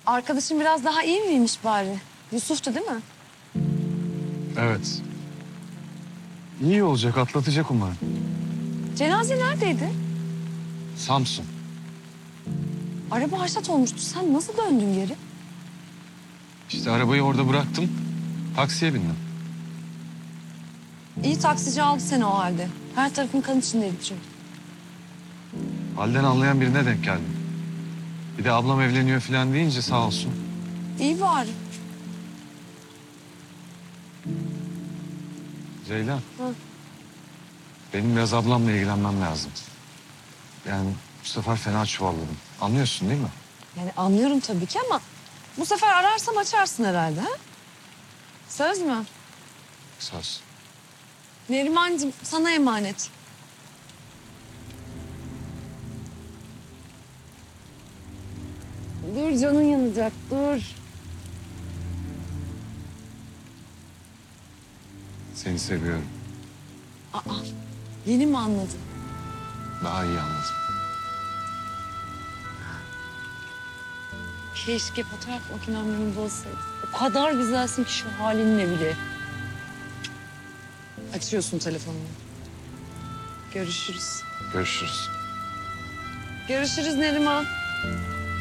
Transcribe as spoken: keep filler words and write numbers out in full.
Arkadaşın biraz daha iyi miymiş bari? Yusuf'tu değil mi? Evet. İyi olacak, atlatacak umarım. Cenaze neredeydi? Samsun. Araba haşat olmuştu. Sen nasıl döndün geri? İşte arabayı orada bıraktım. Taksiye bindim. İyi taksici aldı seni o halde. Her tarafın kan içindeydi çünkü. Halden anlayan birine denk geldim. Bir de ablam evleniyor falan deyince sağ olsun. İyi bari. Ceylan. Hı. Benim biraz ablamla ilgilenmem lazım. Yani bu sefer fena çuvalladım. Anlıyorsun değil mi? Yani anlıyorum tabii ki ama bu sefer ararsam açarsın herhalde ha? Söz mü? Söz. Nerimancığım sana emanet. Dur canın yanacak dur. Seni seviyorum. Aa, yeni mi anladın? Daha iyi anladım. Keşke fotoğraf makinem yanımda olsaydı. O kadar güzelsin ki şu halinle bile. Açıyorsun telefonunu. Görüşürüz. Görüşürüz. Görüşürüz Neriman.